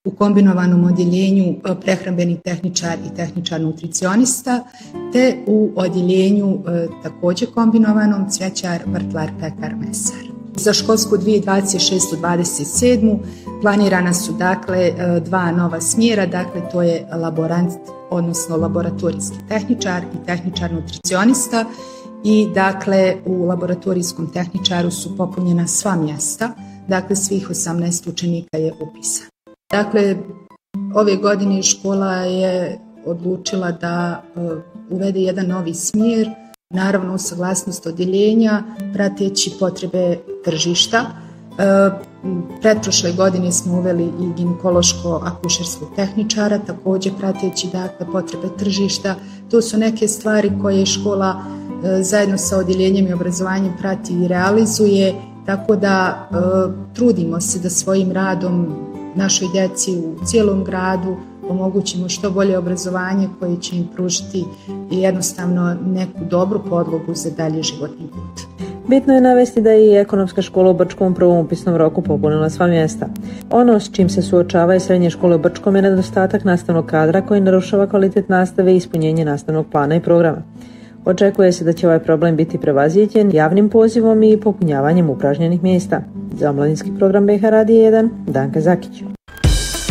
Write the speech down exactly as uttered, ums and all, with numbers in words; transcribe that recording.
u kombinovanom odjeljenju prehrambeni tehničar i tehničar nutricionista, te u odjeljenju također kombinovanom cvjećar, vrtlar, pekar, mesar. Za školsku dvije tisuće dvadeset šeste dvadeset sedme planirana su dakle dva nova smjera, dakle to je laborant, odnosno laboratorijski tehničar i tehničar nutricionista i dakle u laboratorijskom tehničaru su popunjena sva mjesta, dakle svih osamnaest učenika je upisano. Dakle, ove godine škola je odlučila da uvede jedan novi smjer, naravno u saglasnost odjeljenja, prateći potrebe tržišta. Pretprošle godine smo uveli i ginekološko-akušerskog tehničara, također prateći dakle potrebe tržišta. To su neke stvari koje škola zajedno sa odjeljenjem i obrazovanjem prati i realizuje, tako da trudimo se da svojim radom našoj djeci u cijelom gradu omogućimo što bolje obrazovanje koje će im pružiti jednostavno neku dobru podlogu za dalje životni put. Bitno je navesti da je i ekonomska škola u Brčkom u prvom upisnom roku popunila sva mjesta. Ono s čim se suočava i srednje škole u Brčkom je nedostatak nastavnog kadra koji narušava kvalitet nastave i ispunjenje nastavnog plana i programa. Očekuje se da će ovaj problem biti prevaziđen javnim pozivom i popunjavanjem upražnjenih mjesta. Za omladinski program B H Radija jedan, Danka Zakić.